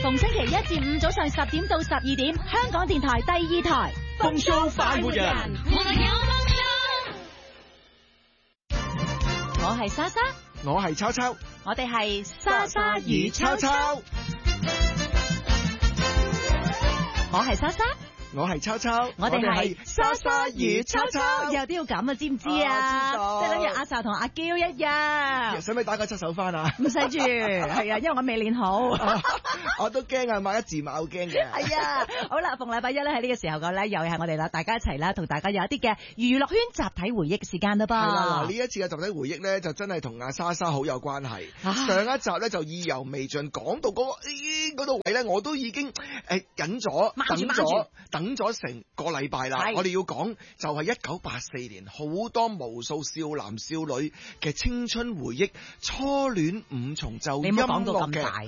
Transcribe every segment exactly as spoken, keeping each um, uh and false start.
逢星期一至五早上十點到十二點，香港電台第二台風騷快活人。 我係莎莎， 我係秋秋， 我哋係莎莎與秋秋。我係莎莎， 我係秋秋， 我哋係莎莎與秋秋，以後都要咁啊，知唔知啊？ 知道， 即係等於阿 Sa 同阿嬌一樣。 使唔使打個七手翻啊？ 唔使住，係啊，因為我未練好。 我都驚啊，買一字馬好驚嘅。 係啊，好啦，逢禮拜一咧喺呢個時候嘅咧，又係我哋啦，大家一齊啦，同大家有一啲嘅娛樂圈集體回憶嘅時間啦噃。 係啦，嗱呢一次嘅集體回憶咧，就真係同阿莎莎好有關係。上一集咧就意猶未盡，講到嗰、那個嗰度、欸、位咧，我都已經誒忍咗，等咗等咗成個禮拜啦。我哋要講就係一九八四年，好多無數少男少女嘅青春回憶，初戀五重奏音樂嘅。你冇講到咁大。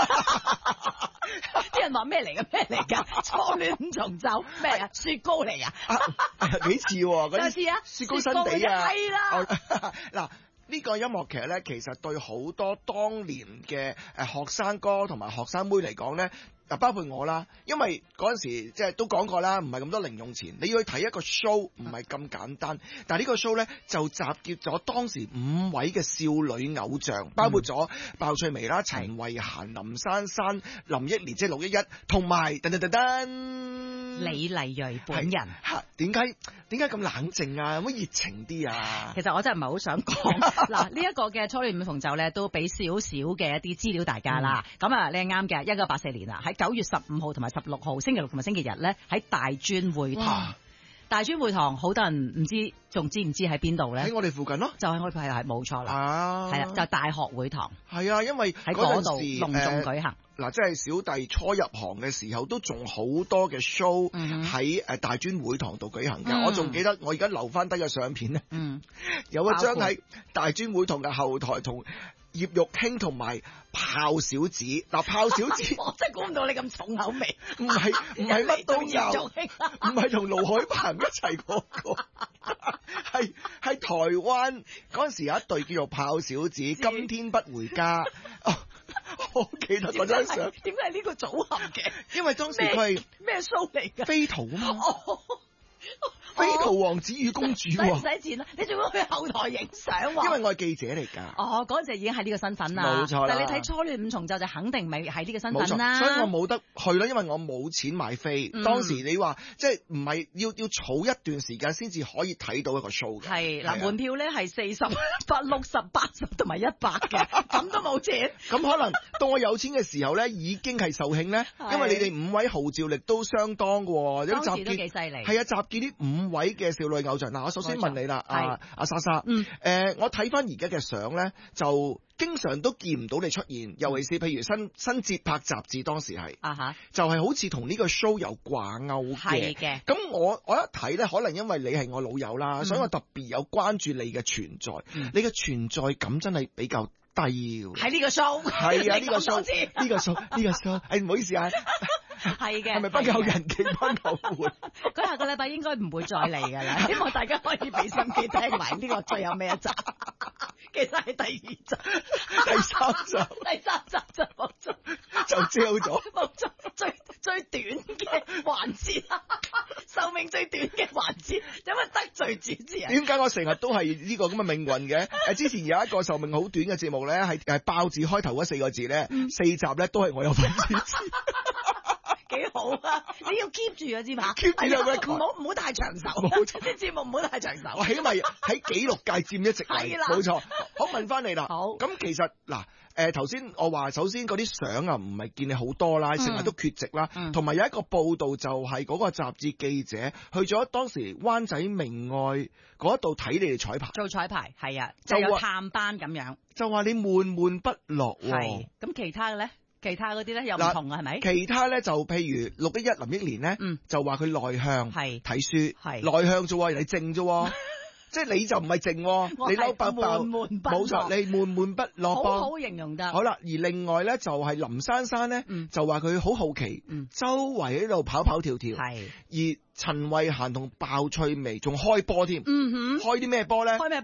啲人話咩嚟㗎？咩嚟㗎？初戀五重奏咩啊？雪糕嚟啊？ 幾似喎？嗰啲啊？ 雪糕新地啊？ 係啦。 嗱。呢個音樂劇咧，其實對好多當年嘅誒學生哥同埋學生妹嚟講咧，嗱包括我啦，因為嗰陣時即係都講過啦，唔係咁多零用錢，你要去睇一個 show 唔係咁簡單。但係呢個 show 咧就集結咗當時五位嘅少女偶像，包括咗鮑翠薇啦、陳慧嫻、林珊珊、林憶蓮即係六一一，同埋噔噔噔噔李麗蕊本人。 嚇點解點解咁冷靜啊？有冇熱情啲啊？ 其實我真係唔係好想講。嗱，呢一個嘅初戀五重奏咧，都俾少少嘅一啲資料大家啦。咁、嗯、啊，你係啱嘅，一九八四年啊，喺九月十五號同埋十六號星期六同埋星期日咧，喺大專會堂。大專會堂好多人唔知，仲知唔知喺邊度咧？喺我哋附近咯， 就係我哋係係冇錯啦。啊，係啦，就係、大學會堂。 係啊，因為喺嗰度隆重舉行。 嗱、呃，即係小弟初入行嘅時候，都仲好多嘅 show 喺誒大專會堂度舉行嘅、嗯。我仲記得我而家留翻低嘅相片咧，嗯，有一張喺大專會堂嘅後台同葉玉卿同埋炮小子。嗱，炮小子我真係估唔到你咁重口味， 唔係唔係乜都有，唔係同盧海鵬一齊嗰、嗰個，係係台灣嗰陣時有一對叫做炮小子，今天不回家。哦，我記得嗰張相。 點解係呢個組合嘅？ 因為當時佢係咩 show 嚟㗎？ 飛圖啊嘛。哦飛圖王子與公主喎， 使唔使錢啊？你仲要去後台影相喎？ 因為我係記者嚟㗎。 哦，嗰陣時已經係呢個身份啦。 冇錯啦。 但係你睇初戀五重奏就肯定未係呢個身份啦。 所以我冇得去啦，因為我冇錢買飛、嗯。當時你話即係唔係要要儲一段時間先至可以睇到一個 show 嘅。係嗱，門票咧係四十、八、六十、八十同埋一百嘅，咁都冇錢。咁可能到我有錢嘅時候咧，已經係售罄咧，因為你哋五位號召力都相當嘅喎。當時都幾犀利。係啊，集結啲五位嘅少女偶像。嗱，我首先問你啦，阿阿莎莎，嗯，誒、呃，我睇翻而家嘅相咧，就經常都見唔到你出現，尤其是譬如新新節拍雜誌當時係，啊哈，就係、是、好似同呢個 show 有掛鈎嘅，係嘅。咁我我一睇咧，可能因為你係我老友啦、嗯，所以我特別有關注你嘅存在，嗯、你嘅存在感真係比較低喎。喺呢個 show，係啊，呢、這個 show，呢、這個 show，呢、這個 show，誒、哎，唔好意思啊。係嘅，係咪不夠人氣不夠活？佢下個禮拜應該唔會再嚟㗎啦，希望大家可以俾心機聽埋呢個最有咩一集。其實係第二集、第三集、第三集就冇咗，就焦咗，冇咗最最短嘅環節，壽命最短嘅環節，有乜得罪主持人？點解我成日都係呢個咁嘅命運嘅？誒，之前有一個壽命好短嘅節目咧，係誒爆字開頭嗰四個字咧、嗯，四集咧都係我有份主持。幾好啊！你要 keep 住啊，知嘛？keep 住啊，唔好唔好太長壽。冇錯，啲節目唔好太長壽。我起碼喺紀錄界佔一席位。冇錯。好，問翻你啦。好。咁其實嗱，誒頭先我話，首先嗰啲相啊，唔係見你好多啦，成日都缺席啦。同、嗯、埋有一個報道就係嗰個雜誌記者去咗當時灣仔明愛嗰度睇你哋彩排。做彩排係啊，就有探班咁樣。就話你悶悶不樂喎。係。咁其他嘅咧？其他嗰啲咧又唔同啊，係咪？其他咧就譬如六一一林憶蓮咧、嗯，就話佢內向，係睇書，係內向啫，人哋靜啫，即係你就唔係靜，你嬲爆爆，冇錯，你悶悶不樂，好好形容得。好啦，而另外咧就係林珊珊咧、嗯，就話佢好好奇，嗯、周圍喺度跑跑跳跳，係。而陳慧嫻同鮑翠薇仲開波添，嗯哼，開啲咩波咧？開咩波？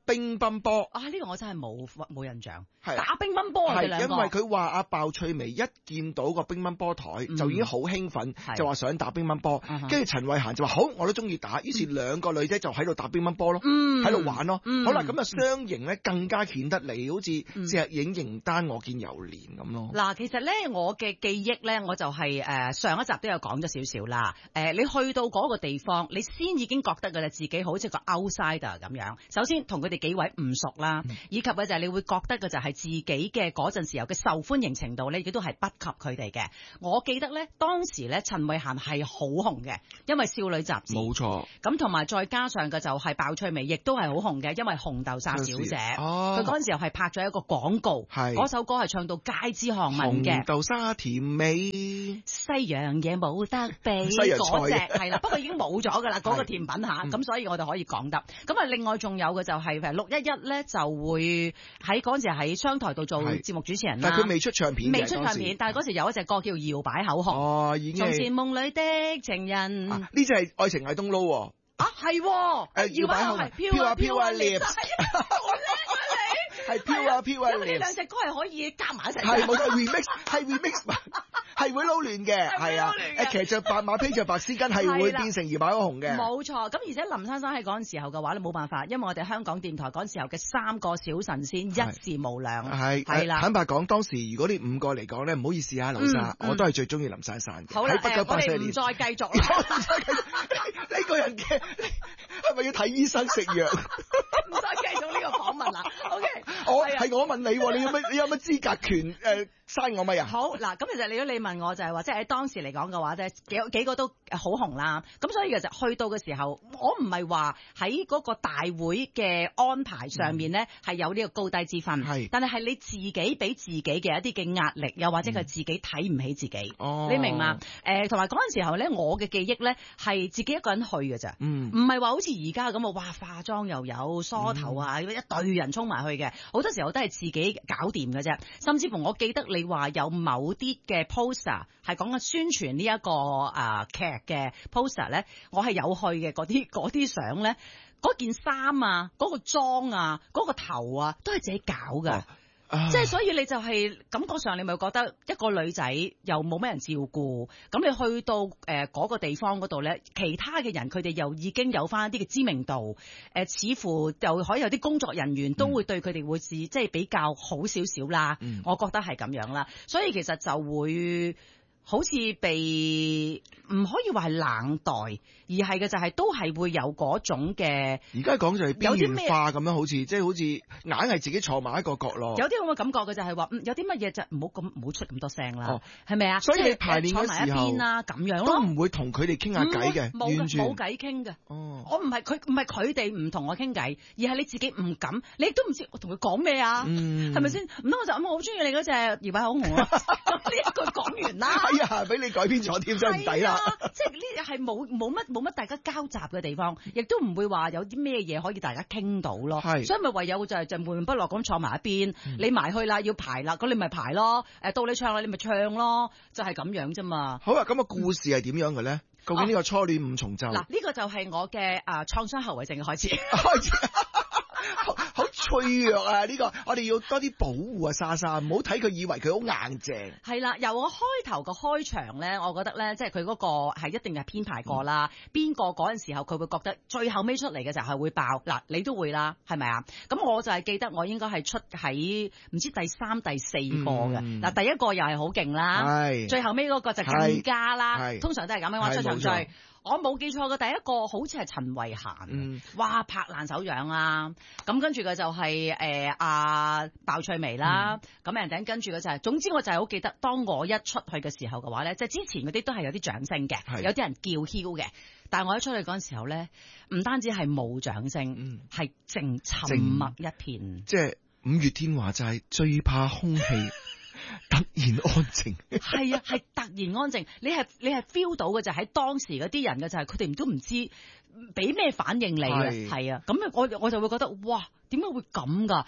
乒乓波啊！呢、這個我真係冇冇印象。 係打乒乓波啊！ 係因為佢話阿鮑翠薇一見到個乒乓波台、嗯、就已經好興奮，就話想打乒乓波。跟住陳慧嫻就話好，我都中意打。於是兩個女仔就喺度打乒乓波咯，喺、嗯、度玩咯。嗯、好啦，咁啊雙贏咧更加顯得你好似隻影形單我見猶憐咁咯。嗱、嗯， 其實咧我嘅記憶咧，我就係、是、誒、呃、上一集都有講咗少少啦。誒、呃，你去到嗰個地方，你先已經覺得嘅啦，自己好似個 outsider 咁樣。首先同佢哋幾位唔熟啦，嗯、以及嘅就係你會覺得嘅就係自己嘅嗰陣時候嘅受歡迎程度咧，亦都係不及佢哋嘅。我記得咧，當時咧陳慧嫻係好紅嘅，因為少女雜誌。 冇錯。 咁同埋再加上嘅就係鮑翠薇，亦都係好紅嘅，因為紅豆沙小姐。哦。佢嗰陣時候係拍咗一個廣告，嗰首歌係唱到街知巷聞嘅。 紅豆沙甜味， 西洋嘢冇得比。 西洋菜。 嗰隻係啦，不過已經冇咗㗎啦，嗰個甜品嚇。咁、嗯、所以我哋可以講得。咁啊，另外仲有嘅就係誒六一一咧，就會喺嗰陣時喺商台度做節目主持人啦。 但係佢未出唱片。 未出唱片，但係嗰時有一隻歌叫《搖擺口紅》。 哦，已經。 從前夢裏的情人。 呢隻係愛情係東撈喎。 啊，係。誒， 搖擺口紅。飄啊飄啊 lips。 好叻啊你！ 係飄啊飄啊 lips。 因為呢兩隻歌係可以加埋一齊。 係冇錯 remix，係 remix。係會撈亂嘅，係啊！誒，騎著白馬披著白絲巾係會變成搖擺口紅嘅。 冇錯，咁而且林珊珊喺嗰陣時候嘅話咧，冇辦法，因為我哋香港電台嗰陣時候嘅三個小神仙一時無兩。係係啦。坦白講，當時如果呢五個嚟講咧，唔好意思啊，劉生，我都係最中意林珊珊嘅。 好啦，誒，我哋唔再繼續啦。唔再繼續呢個人嘅係咪要睇醫生食藥？ 唔再繼續呢個訪問啦。OK， 我係我問你，你有乜你有乜資格權誒？嘥我咪啊！ 好嗱，咁其實如果你問我就係話，即係喺當時嚟講嘅話咧，幾幾個都好紅啦。咁所以其實去到嘅時候，我唔係話喺嗰個大會嘅安排上面咧係有呢個高低之分，係，但係係你自己俾自己嘅一啲嘅壓力，又或者佢自己睇唔起自己。哦，你明嘛？誒，同埋嗰陣時候咧，我嘅記憶咧係自己一個人去嘅咋，嗯，唔係話好似而家咁啊，哇，化妝又有梳頭啊，一隊人衝埋去嘅，好多時候都係自己搞掂嘅啫。甚至乎我記得你話有某啲嘅 poster 係講緊宣傳呢一個啊劇嘅 poster 咧，我係有去嘅，嗰啲嗰啲相咧，嗰件衫啊，嗰個妝啊，嗰個頭啊，都係自己搞㗎。啊、即係所以你就係、是、感覺上你咪覺得一個女仔又冇咩人照顧，咁你去到誒嗰、呃那個地方嗰度咧，其他嘅人佢哋又已經有翻一啲嘅知名度，誒、呃、似乎就可以有啲工作人員都會對佢哋會是即係比較好少少啦，嗯、我覺得係咁樣啦，所以其實就會好似被唔可以話係冷待，而係嘅就係都係會有嗰種嘅。而家講就係邊緣化咁樣，好似即係好似硬係自己坐埋一個角落。有啲咁嘅感覺嘅就係話，嗯，有啲乜嘢就唔好咁唔好出咁多聲啦，係咪啊？所以你排練嘅時候啦，咁樣咯，都唔會同佢哋傾下偈嘅，完全冇偈傾嘅。哦，我唔係佢唔係佢哋唔同我傾偈，而係你自己唔敢，你亦都唔知我同佢講咩啊？係咪先？唔通我就咁我好中意你嗰隻搖擺口紅啊？咁呢一句講完啦。啊！俾你改編咗添，真係唔抵啦！即係呢係冇冇乜冇乜大家交集嘅地方，亦都唔會話有啲咩嘢可以大家傾到咯。係，所以咪唯有就係就悶悶不樂咁坐埋一邊。嗯、你埋去啦，要排啦，咁你咪排咯。誒，到你唱啦，你咪唱咯，就係、是、咁樣啫嘛。好啊，咁、那個故事係點樣嘅咧？嗯、究竟呢個初戀五重奏？嗱、啊，呢、這個就係我嘅啊創傷後遺症嘅開始。開始。好脆弱啊！呢、這個我哋要多啲保護啊，莎莎，唔好睇佢以為佢好硬淨。係啦，由我開頭個開場咧，我覺得咧，即係佢嗰個係一定係編排過啦。邊個嗰陣時候佢會覺得最後尾出嚟嘅就係會爆嗱，你都會啦，係咪啊？咁我就係記得我應該係出喺唔知第三、第四個嘅嗱，嗯、第一個又係好勁啦，係最後尾嗰個就更加啦，通常都係咁樣話出場最。我冇記錯嘅第一個好似係陳慧嫻，嗯、哇拍爛手掌啦！咁跟住嘅就係誒阿鮑翠薇啦，咁人哋跟住嘅就係、是，總之我就係好記得，當我一出去嘅時候嘅話咧，即係之前嗰啲都係有啲掌聲嘅，是有啲人叫囂嘅，但係我一出去嗰陣時候咧，唔單止係冇掌聲，係靜、嗯、沉默一片，即係五月天話齋最怕空氣。突然安靜，係啊，係突然安靜。你係你係 feel 到嘅就喺當時嗰啲人嘅就係佢哋都唔知俾咩反應你嘅，係啊。咁我我就會覺得哇，點解會咁㗎？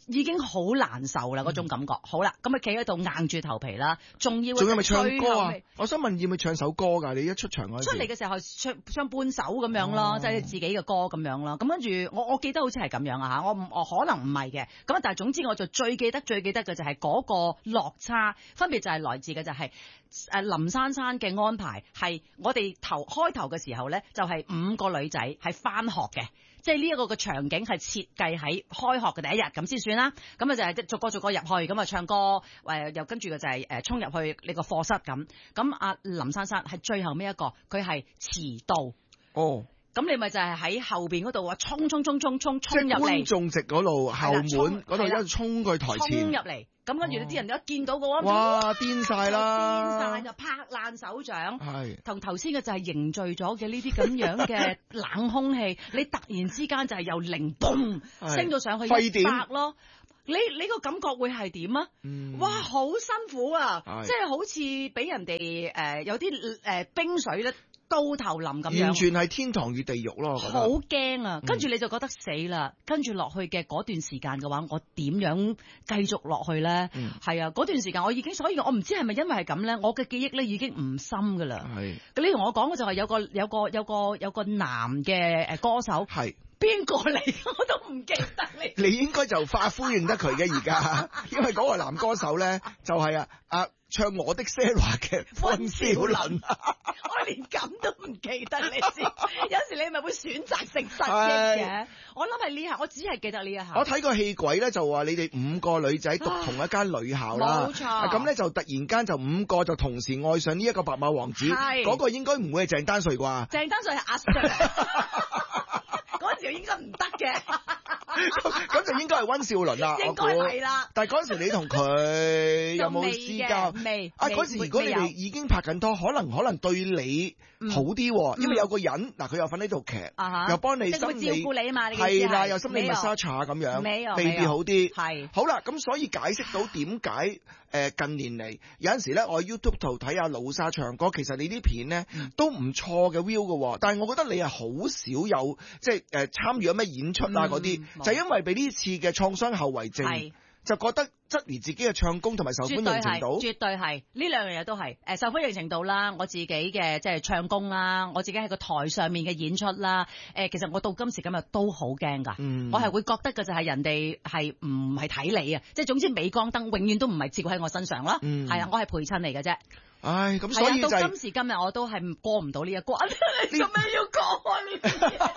已經好難受啦，嗰種感覺。嗯、好啦，咁啊企喺度硬住頭皮啦，仲要仲有咪唱歌啊？我想問要唔要唱首歌㗎？你一出場嗰陣出嚟嘅時候唱唱半首咁樣咯，即係、哦、自己嘅歌咁樣咯。咁跟住我我記得好似係咁樣啊嚇，我我可能唔係嘅。咁但係總之我就最記得最記得嘅就係嗰個落差，分別就係來自嘅就係、是、誒林珊珊嘅安排係我哋頭開頭嘅時候咧，就係、是、五個女仔係返學嘅。即係呢一個嘅場景係設計喺開學嘅第一日咁先算啦，咁啊就係逐個逐個入去，咁啊唱歌，誒又跟住嘅就係誒衝入去你個課室咁，咁阿林珊珊係最後尾一個，佢係遲到。 哦。 咁你咪就係喺後邊嗰度啊，衝衝衝衝衝衝入嚟， 觀眾席嗰度後門嗰度一路衝去台前， 衝入嚟，咁跟住啲人一見到嘅話， 哇癲晒啦， 癲晒就拍爛手掌， 係同頭先嘅就係凝聚咗嘅呢啲咁樣嘅冷空氣，你突然之間就係由零嘣升到上去一百咯。你你個感覺會係點啊？嗯、哇，好辛苦啊！即係好似俾人哋誒、呃、有啲誒、呃、冰水咧刀頭淋咁樣， 完全係天堂與地獄咯。 好驚啊！跟住你就覺得死啦！跟住落去嘅嗰段時間嘅話，我點樣繼續落去咧？係、嗯、啊，嗰段時間我已經，所以我唔知係咪因為係咁咧，我嘅記憶咧已經唔深噶啦。係，你同我講嘅就係有個有個有個有個男嘅誒歌手係。邊個嚟？我都唔記得你。 你應該就化呼認得佢嘅而家，因為嗰個男歌手咧就係、是、啊啊唱我的 Sarah 嘅溫兆倫。 我連咁都唔記得你知，有時你咪會選擇性失憶嘅。我諗係呢下，我只係記得呢一下。 我睇個戲軌咧就話你哋五個女仔讀同一間女校啦，冇錯。咁咧就突然間就五個就同時愛上呢一個白馬王子，嗰、那個應該唔會係鄭丹瑞啩？ 鄭丹瑞係阿 Sir。嗰陣時應該唔得嘅， 咁就應該係溫兆倫啦。 應該係啦。 但係嗰陣時你同佢有冇私交？ 未啊！嗰時如果你哋已經拍緊拖，可能可能對你好啲、嗯，因為有個人嗱，佢又瞓呢套劇，嗯、又幫你心理照顧你啊嘛。 係啦，又心理 massage 咁樣，未必好啲。係好啦，咁所以解釋到點解誒近年嚟有陣時咧，我喺 YouTube 度睇下老沙唱歌，其實你啲片咧、嗯、都唔錯嘅 view 嘅，但係我覺得你係好少有即係誒參與咗咩演出啊嗰啲、嗯，就因為俾呢次嘅創傷後遺症，就覺得質疑自己嘅唱功同埋受歡迎程度。 絕對係呢兩樣嘢都係誒受歡迎程度啦，我自己嘅即係唱功啦，我自己喺個台上面嘅演出啦，誒其實我到今時今日都好驚㗎，我係會覺得嘅就係人哋係唔係睇你啊，即係總之鎂光燈永遠都唔係照喺我身上啦，係、嗯、啊，我係陪襯嚟嘅啫。 唉，咁所以、就係、 到今時今日我都係過唔到呢一關。你做咩要講啊？呢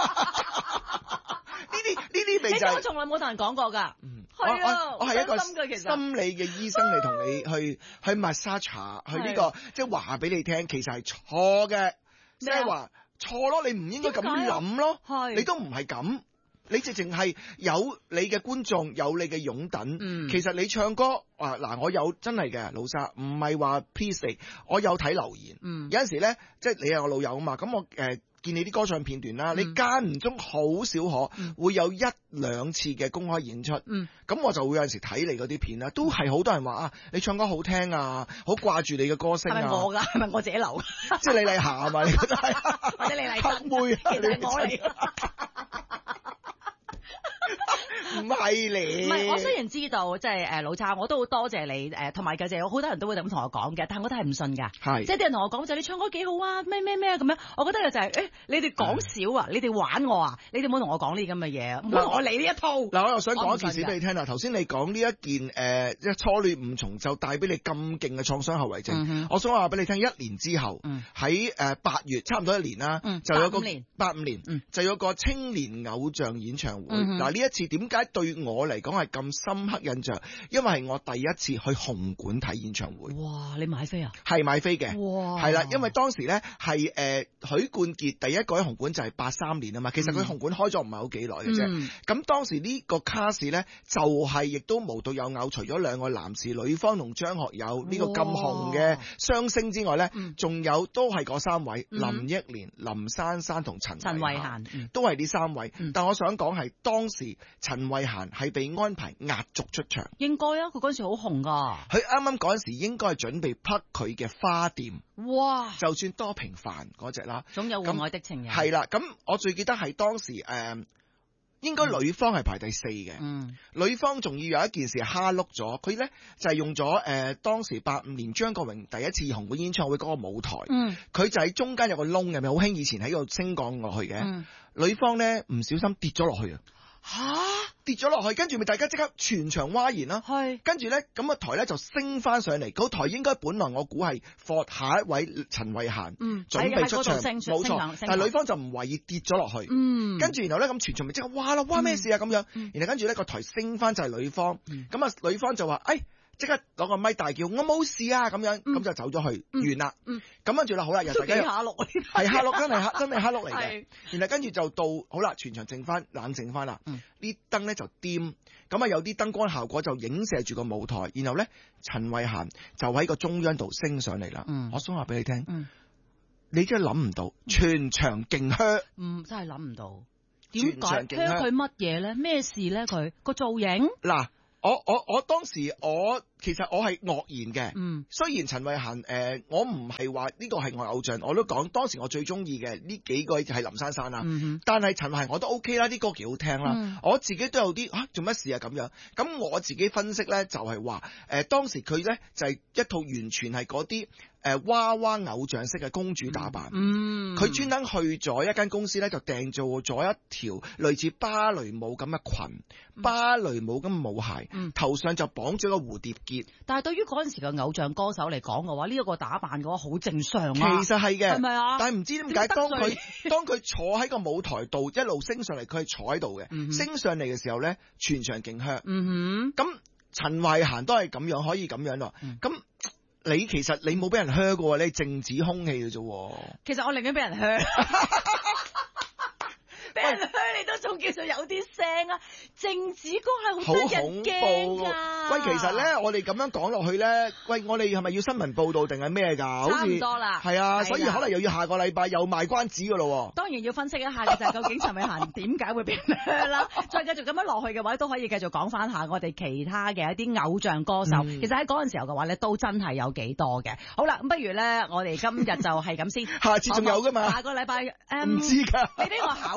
啲呢啲咪就係我從來冇同人講過㗎。嗯，係啊， 我係一個心理嘅醫生嚟同你去去 massage 去呢、呢個即係話俾你聽，其實係錯嘅，即係話錯咯，你唔應該咁諗咯，你都唔係咁。你直情係有你嘅觀眾，有你嘅擁躉、嗯。其實你唱歌啊，嗱，我有真係嘅老沙，唔係話 please 你，我有睇留言。嗯、有陣時咧，即係你係我老友啊嘛，咁我誒、呃、見你啲歌唱片段啦、嗯，你間唔中好少可、嗯、會有一兩次嘅公開演出。咁、嗯、我就會有陣時睇你嗰啲片啦，都係好多人話啊，你唱歌好聽啊，好掛住你嘅歌聲啊。係咪我㗎？係咪我自己留？即係李麗霞啊嘛？你覺得係？或者李麗珍？妹啊，其實係我嚟。唔係你，唔係我雖然知道，即係誒老叉，我都好多謝你誒，同埋嘅就有好多人都會咁同我講嘅，但係我都係唔信㗎，係即係啲人同我講就係你唱歌幾好啊，咩咩咩咁樣，我覺得就係、是、誒、欸、你哋講少啊，你哋玩我啊，你哋唔好同我講呢啲咁嘅嘢，唔好同我嚟呢一套。嗱，我又想講一件事俾你聽啦，頭先你講呢一件誒、呃、初戀唔重就帶俾你咁勁嘅創傷後遺症，嗯、我想話俾你聽，一年之後喺誒八月差唔多一年啦、嗯，就有個八五年、嗯、就有個青年偶像演唱會，嗱、嗯、呢一次點解對我嚟講係咁深刻印象？因為係我第一次去紅館睇演唱會。哇！你買飛啊？係買飛嘅。哇！係啦，因為當時咧係誒許冠傑第一個喺紅館就係八三年啊嘛。其實佢紅館開咗唔係好幾耐嘅啫。咁、嗯、當時呢個卡士咧就係、是、亦都無獨有偶，除咗兩個男士呂方同張學友呢個咁紅嘅雙星之外咧，仲、嗯、有都係嗰三位、嗯、林憶蓮、林珊珊同陳陳慧嫻、嗯，都係呢三位。嗯、但我想講係當時陳慧嫻係被安排壓軸出場，應該啊，佢嗰陣時好紅噶。佢啱啱嗰陣時應該係準備拍佢嘅花店，哇！就算多平凡嗰隻啦，總有戶外的情人。係啦，咁我最記得係當時誒、呃， 應該女方係排第四嘅。 嗯， 女方仲要有一件事蝦碌咗，佢咧就係、是、用咗誒、呃、當時八五年張國榮第一次紅館演唱會嗰個舞台， 嗯，佢就喺中間有個窿嘅，咪好興以前喺度升降落去嘅。 嗯， 女方咧唔小心跌咗落去啊！ 吓， 跌咗落去，跟住咪大家即刻全場嘩然啦。係，跟住咧咁個台咧就升翻上嚟，嗰台應該本來我估係放下一位陳慧嫻，嗯，準備出場，冇錯。但係女方就唔為意跌咗落去，嗯，跟住然後咧咁全場咪即刻哇啦，哇咩事啊咁樣，嗯、然後跟住咧個台升翻就係女方，咁、嗯、啊女方就話誒。哎即刻攞個咪大叫，我冇事啊咁樣，咁、嗯、就走咗去，嗯、完啦。咁跟住啦，好啦，又大家下落， 係下落，真係下真係下落嚟嘅。然後跟住就到好啦，全場靜翻，冷靜翻啦。啲燈咧就掂，咁啊有啲燈光效果就影射住個舞台。然後咧，陳慧嫻就喺個中央度升上嚟啦。嗯、我想話俾你聽，嗯、你真係諗唔到，全場勁靴。 嗯，真係諗唔到。點解靴佢乜嘢咧？咩事咧？佢個造型嗱。我我我當時我其實我係愕然嘅，嗯，雖然陳慧嫻誒、呃，我唔係話呢個係我偶像，我都講當時我最中意嘅呢幾個係林珊珊啦，嗯、但係陳慧嫻我都 OK 啦，啲歌幾好聽啦，嗯、我自己都有啲啊做乜事啊咁樣，咁我自己分析咧就係話誒當時佢咧就係、是、一套完全係嗰啲誒娃娃偶像式嘅公主打扮，嗯，佢專登去咗一間公司咧就訂做咗一條類似芭蕾舞咁嘅裙，嗯、芭蕾舞咁嘅舞鞋。嗯、頭上就綁咗個蝴蝶結，但係對於嗰陣時嘅偶像歌手嚟講嘅話，呢、這、一個打扮嘅話好正常啊。其實係嘅，係咪啊？但係唔知點解當佢當佢坐喺個舞台度一路升上嚟，佢係坐喺度嘅，嗯、哼升上嚟嘅時候咧，全場勁靴。嗯哼，咁陳慧嫻都係咁樣，可以咁樣咯。咁、嗯、你其實你冇俾人靴過，你係靜止空氣嘅啫。其實我寧願俾人靴。俾人噓你都仲叫做有啲聲啊！靜止歌係好得人驚㗎。喂，其實咧，我哋咁樣講落去咧，喂，我哋係咪要新聞報導定係咩㗎？差唔多啦。係啊，所以可能又要下個禮拜又賣關子㗎咯。當然要分析一下嘅就係究竟陳慧嫻點解會俾人噓啦？再繼續咁樣落去嘅話，都可以繼續講翻下我哋其他嘅一啲偶像歌手。嗯、其實喺嗰陣時候嘅話咧，都真係有幾多嘅。好啦，咁不如咧，我哋今日就係咁先。下次仲有㗎嘛？下個禮拜誒唔知㗎。你俾我考。